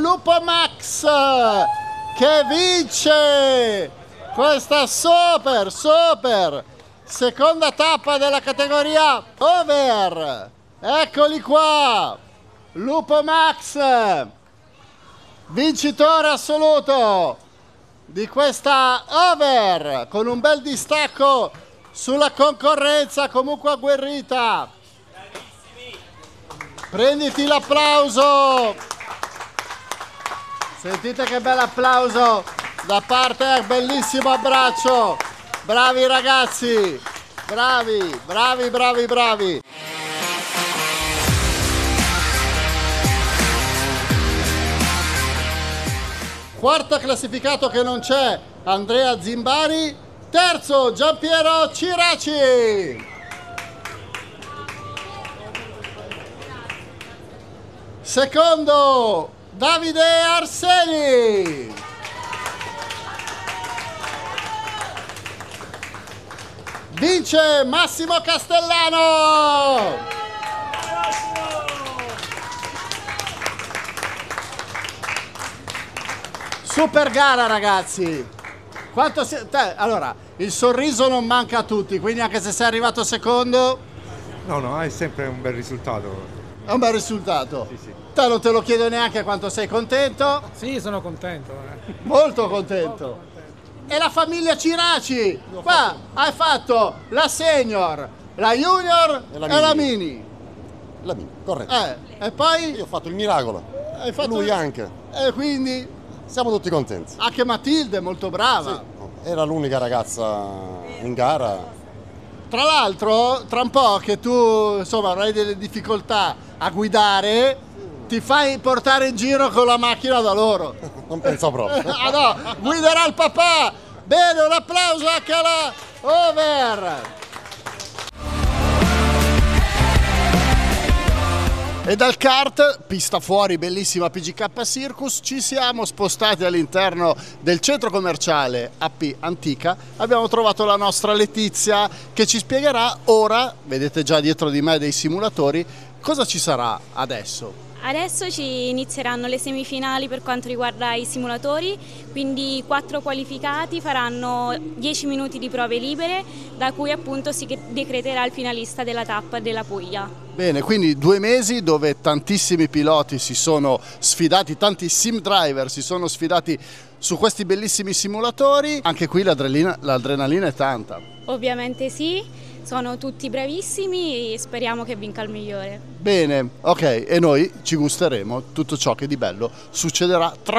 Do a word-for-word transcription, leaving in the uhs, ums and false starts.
Lupo Max che vince questa super super seconda tappa della categoria over. Eccoli qua, Lupo Max, vincitore assoluto di questa over con un bel distacco sulla concorrenza comunque agguerrita. Prenditi l'applauso, sentite che bel applauso da parte, bellissimo abbraccio, bravi ragazzi, bravi, bravi, bravi, bravi. Quarto classificato che non c'è, Andrea Zimbari. Terzo, Giampiero Ciraci. Secondo, Davide Arseni. Vince Massimo Castellano. Super gara ragazzi. Quanto si... Te, allora, il sorriso non manca a tutti, quindi anche se sei arrivato secondo... No, no, è sempre un bel risultato. È un bel risultato. Sì, sì. Te non te lo chiedo neanche quanto sei contento. Sì, sono contento. Eh. Molto contento. Molto contento. E la famiglia Ciraci. Qua fatto. Hai fatto la senior, la junior e la, e la mini. La mini, corretto. Eh, e poi? Io ho fatto il miracolo. Hai fatto lui il... anche. E quindi? Siamo tutti contenti. Anche Matilde è molto brava. Sì, era l'unica ragazza in gara. Tra l'altro, tra un po' che tu insomma avrai delle difficoltà a guidare, ti fai portare in giro con la macchina da loro. Non penso proprio. Ah no, guiderà il papà. Bene, un applauso anche alla over. E dal kart, pista fuori, bellissima P G K Circus, ci siamo spostati all'interno del centro commerciale A P Antica. Abbiamo trovato la nostra Letizia che ci spiegherà ora, vedete già dietro di me dei simulatori, cosa ci sarà adesso. Adesso ci inizieranno le semifinali per quanto riguarda i simulatori, quindi quattro qualificati faranno dieci minuti di prove libere, da cui appunto si decreterà il finalista della tappa della Puglia. Bene, quindi due mesi dove tantissimi piloti si sono sfidati, tanti sim driver si sono sfidati su questi bellissimi simulatori. Anche qui l'adrenalina, l'adrenalina è tanta. Ovviamente sì. Sono tutti bravissimi e speriamo che vinca il migliore. Bene, ok, e noi ci gusteremo tutto ciò che di bello succederà tra